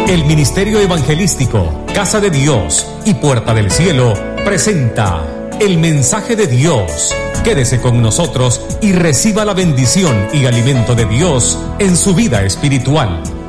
El Ministerio Evangelístico, Casa de Dios y Puerta del Cielo presenta el mensaje de Dios. Quédese con nosotros y reciba la bendición y alimento de Dios en su vida espiritual.